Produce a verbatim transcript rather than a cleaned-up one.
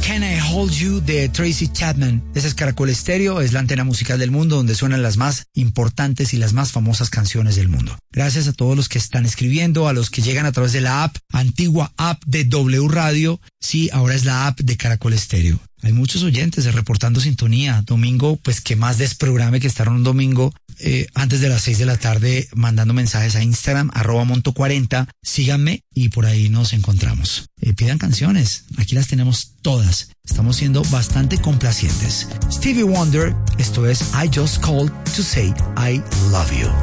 Can I Hold You de Tracy Chapman. Esa es Caracol Estéreo, es la antena musical del mundo donde suenan las más importantes y las más famosas canciones del mundo. Gracias a todos los que están escribiendo, a los que llegan a través de la app, antigua app de W Radio. Sí, ahora es la app de Caracol Estéreo. Hay muchos oyentes reportando sintonía. Domingo, pues que más desprograme que estar un domingo eh, antes de las seis de la tarde mandando mensajes a Instagram, arroba monto cuarenta. Síganme y por ahí nos encontramos. Eh, pidan canciones. Aquí las tenemos todas. Estamos siendo bastante complacientes. Stevie Wonder, esto es I Just Called to Say I Love You.